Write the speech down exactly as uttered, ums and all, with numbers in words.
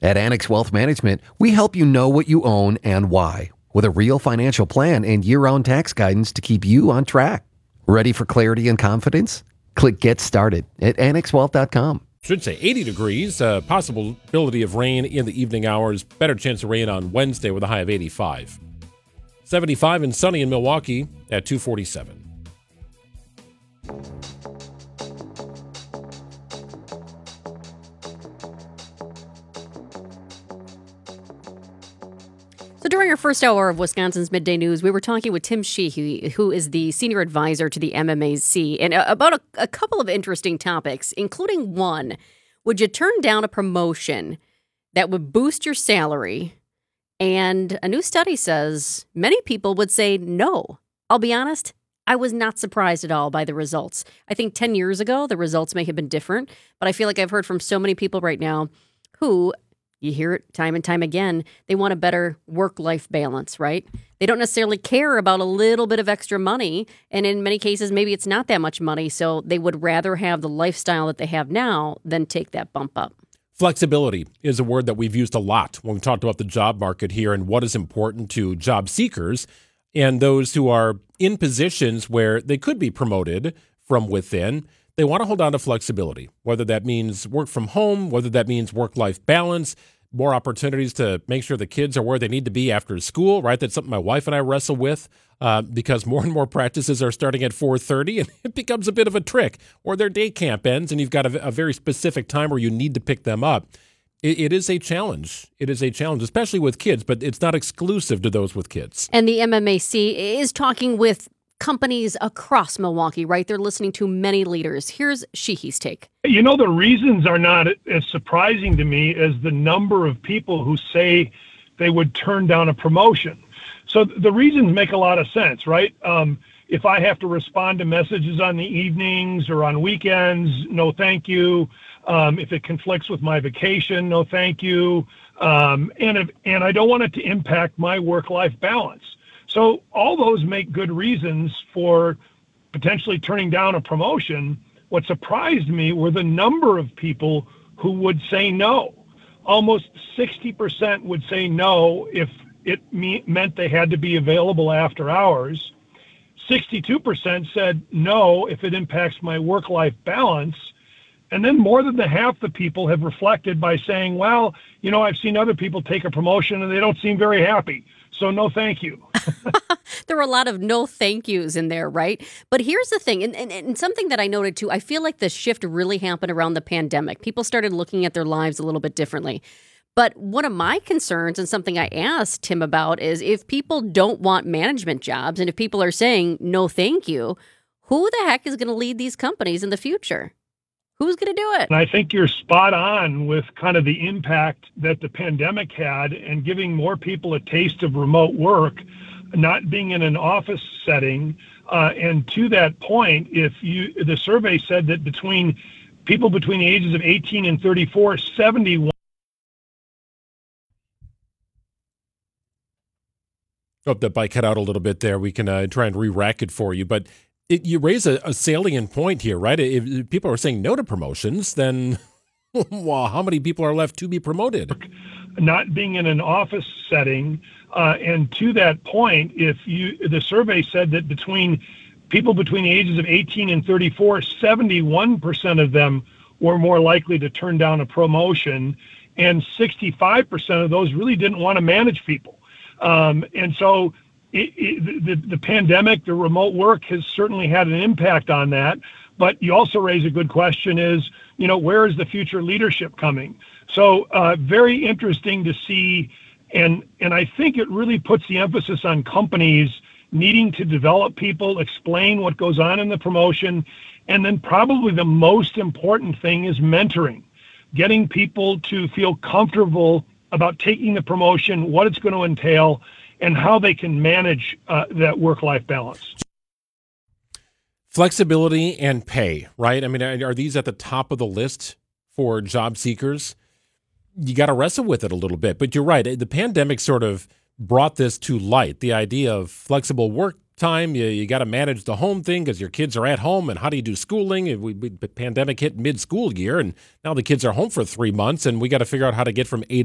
At Annex Wealth Management, we help you know what you own and why, with a real financial plan and year-round tax guidance to keep you on track. Ready for clarity and confidence? Click Get Started at annex wealth dot com. Should say eighty degrees, uh, possibility of rain in the evening hours, better chance of rain on Wednesday with a high of eighty-five. seventy-five and sunny in Milwaukee at two forty-seven. So during our first hour of Wisconsin's Midday News, we were talking with Tim Sheehy, who is the senior advisor to the M M A C, and about a, a couple of interesting topics, including one, would you turn down a promotion that would boost your salary? And a new study says many people would say no. I'll be honest, I was not surprised at all by the results. I think ten years ago, the results may have been different, but I feel like I've heard from so many people right now who, you hear it time and time again, they want a better work-life balance, right? They don't necessarily care about a little bit of extra money, and in many cases, maybe it's not that much money, so they would rather have the lifestyle that they have now than take that bump up. Flexibility is a word that we've used a lot when we talked about the job market here and what is important to job seekers and those who are in positions where they could be promoted from within. They want to hold on to flexibility, whether that means work from home, whether that means work-life balance, more opportunities to make sure the kids are where they need to be after school, right? That's something my wife and I wrestle with uh, because more and more practices are starting at four thirty, and it becomes a bit of a trick. Or their day camp ends, and you've got a, a very specific time where you need to pick them up. It, it is a challenge. It is a challenge, especially with kids, but it's not exclusive to those with kids. And the M M A C is talking with companies across Milwaukee, right? They're listening to many leaders. Here's Sheehy's take. You know, the reasons are not as surprising to me as the number of people who say they would turn down a promotion. So the reasons make a lot of sense, right? Um, if I have to respond to messages on the evenings or on weekends, no thank you. Um, if it conflicts with my vacation, no thank you. Um, and, if, and I don't want it to impact my work-life balance. So all those make good reasons for potentially turning down a promotion. What surprised me were the number of people who would say no. Almost sixty percent would say no if it me- meant they had to be available after hours. sixty-two percent said no if it impacts my work-life balance. And then more than the half the people have reflected by saying, well, you know, I've seen other people take a promotion and they don't seem very happy. So no, thank you. There were a lot of no thank yous in there, right? But here's the thing, and, and, and something that I noted too, I feel like the shift really happened around the pandemic. People started looking at their lives a little bit differently. But one of my concerns, and something I asked Tim about, is if people don't want management jobs, and if people are saying no thank you, who the heck is going to lead these companies in the future? Who's going to do it? And I think you're spot on with kind of the impact that the pandemic had and giving more people a taste of remote work, not being in an office setting. Uh, and to that point, if you, the survey said that between people between the ages of eighteen and thirty-four, seventy-one. Hope that bike cut out a little bit there. We can uh, try and re-rack it for you. But it, you raise a, a salient point here, right? If, if people are saying no to promotions, then well, how many people are left to be promoted? Not being in an office setting. Uh, and to that point, if you, the survey said that between people between the ages of eighteen and thirty-four, seventy-one percent of them were more likely to turn down a promotion, and sixty-five percent of those really didn't want to manage people. Um, and so it, it, the, the pandemic, the remote work has certainly had an impact on that. But you also raise a good question is, you know, where is the future leadership coming? So uh, very interesting to see. And, and I think it really puts the emphasis on companies needing to develop people, explain what goes on in the promotion. And then probably the most important thing is mentoring, getting people to feel comfortable about taking the promotion, what it's going to entail, and how they can manage uh, that work-life balance. Flexibility and pay, right? I mean, are these at the top of the list for job seekers? You got to wrestle with it a little bit. But you're right. The pandemic sort of brought this to light, the idea of flexible work time. You, you got to manage the home thing because your kids are at home. And how do you do schooling? We, we, the pandemic hit mid-school year, and now the kids are home for three months, and we got to figure out how to get from A